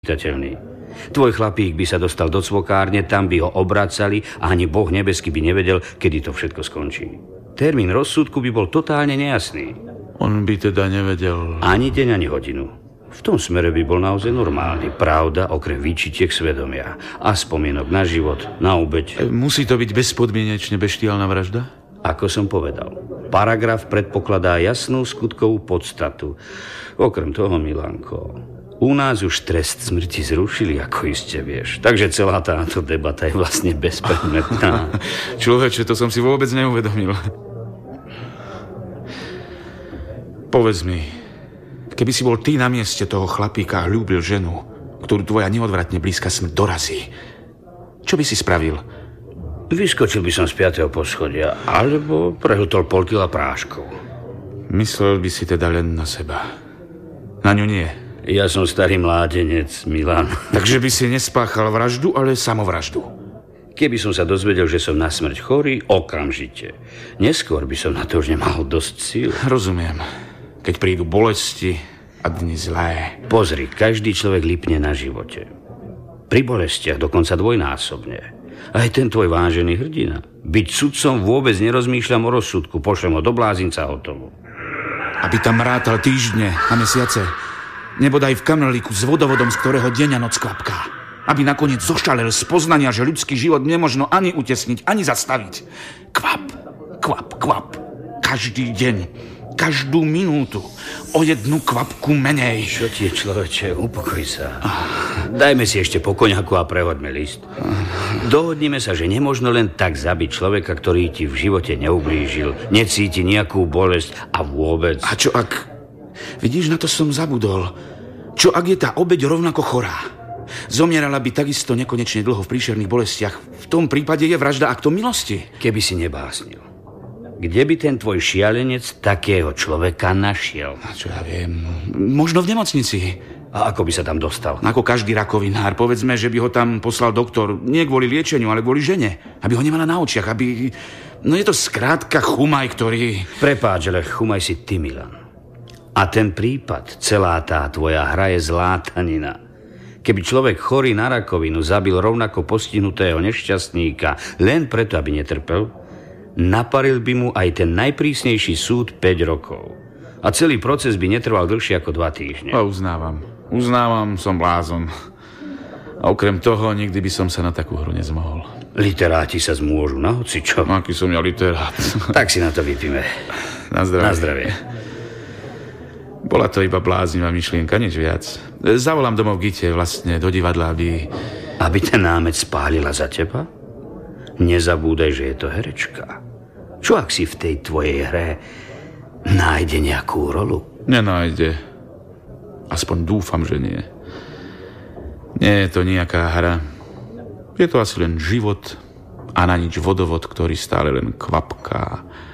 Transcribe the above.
vyčítateľný. Tvoj chlapík by sa dostal do cvokárne, tam by ho obracali a ani Boh nebeský by nevedel, kedy to všetko skončí. Termín rozsudku by bol totálne nejasný. On by teda nevedel... Ani deň, ani hodinu. V tom smere by bol naozaj normálny. Pravda, okrem výčitiek svedomia a spomienok na život, na obeť. Musí to byť bezpodmienečne beštiálna vražda? Ako som povedal, paragraf predpokladá jasnú skutkovú podstatu. Okrem toho, Milanko, u nás už trest smrti zrušili, ako iste vieš. Takže celá táto debata je vlastne bezpredmetná. Človeče, to som si vôbec neuvedomil. Povedz mi, keby si bol ty na mieste toho chlapíka a ľúbil ženu, ktorú tvoja neodvratne blízka smrť dorazí, čo by si spravil? Vyskočil by som z 5. poschodia, alebo prehltol pol kila práškov. Myslel by si teda len na seba. Na ňu nie. Ja som starý mládenec, Milan. Takže by si nespáchal vraždu, ale samovraždu. Keby som sa dozvedel, že som na smrť chorý, okamžite. Neskôr by som na to už nemal dosť síl. Rozumiem. Keď prídu bolesti a dni zlé. Pozri, každý človek lipne na živote. Pri bolestiach dokonca dvojnásobne. Aj ten tvoj vážený hrdina. Byť sudcom vôbec nerozmýšľam o rozsudku. Pošlem ho do blázinca, hotovo. Aby tam rátal týždne a mesiace. Nebodaj v kamrlíku s vodovodom, z ktorého deň a noc kvapká. Aby nakoniec zošalel z poznania, že ľudský život nemožno ani utesniť, ani zastaviť. Kvap, kvap, kvap. Každý deň, každú minútu o jednu kvapku menej. Čo ti je, človeče? Upokoj sa. Dajme si ešte po koňaku a prehoďme list. Dohodnime sa, že nemožno len tak zabiť človeka, ktorý ti v živote neublížil, necíti nejakú bolesť a vôbec... A čo ak... Vidíš, na to som zabudol. Čo ak je tá obeť rovnako chorá? Zomierala by takisto nekonečne dlho v príšerných bolestiach. V tom prípade je vražda aktom milosti. Keby si nebásnil. Kde by ten tvoj šialenec takého človeka našiel? A čo ja viem, možno v nemocnici. A ako by sa tam dostal? Ako každý rakovinár. Povedzme, že by ho tam poslal doktor. Nie kvôli liečeniu, ale kvôli žene. Aby ho nemala na očiach, aby... No je to skrátka chumaj, ktorý... Prepáč, ale chumaj si ty, Milan. A ten prípad, celá tá tvoja hra je zlátanina. Keby človek chorý na rakovinu zabil rovnako postihnutého nešťastníka len preto, aby netrpel, naparil by mu aj ten najprísnejší súd 5 rokov. A celý proces by netrval dlhšie ako 2 týždne. A uznávam, som blázon. A okrem toho, nikdy by som sa na takú hru nezmohol. Literáti sa zmôžu na hocičo. Aký som ja literát. Tak si na to vypíme. Na zdravie. Na zdravie. Bola to iba bláznivá myšlienka, nič viac. Zavolám domov Gite, vlastne do divadla, aby... Aby ten námec spálila za teba? Nezabúdaj, že je to herečka. Čo ak si v tej tvojej hre nájde nejakú rolu? Nenájde. Aspoň dúfam, že nie. Nie je to nejaká hra. Je to asi len život a na nič vodovod, ktorý stále len kvapká.